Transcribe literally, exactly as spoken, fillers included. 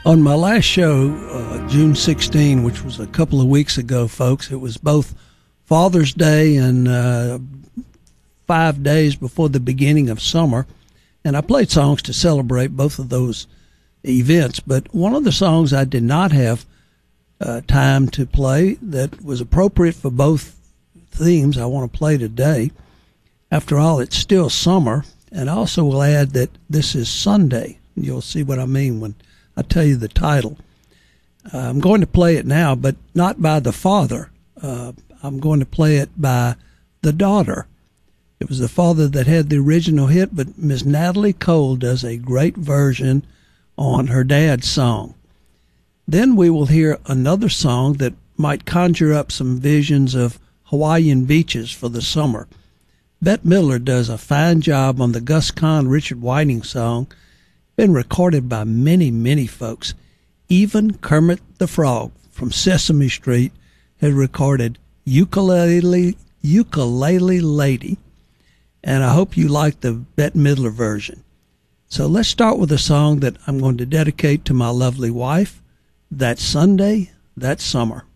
On my last show, uh, June sixteenth, which was a couple of weeks ago, folks, it was both Father's Day and uh, five days before the beginning of summer. And I played songs to celebrate both of those events. But one of the songs I did not have uh, time to play that was appropriate for both themes I want to play today. After all, it's still summer. And I also will add that this is Sunday. You'll see what I mean when I tell you the title. Uh, I'm going to play it now, but not by the father. Uh, I'm going to play it by the daughter. It was the father that had the original hit, but Miss Natalie Cole does a great version on her dad's song. Then we will hear another song that might conjure up some visions of Hawaiian beaches for the summer. Bette Midler does a fine job on the Gus Kahn, Richard Whiting song. Been recorded by many, many folks. Even Kermit the Frog from Sesame Street had recorded Ukulele, Ukulele Lady. And I hope you like the Bette Midler version. So let's start with a song that I'm going to dedicate to my lovely wife, That Sunday, That Summer.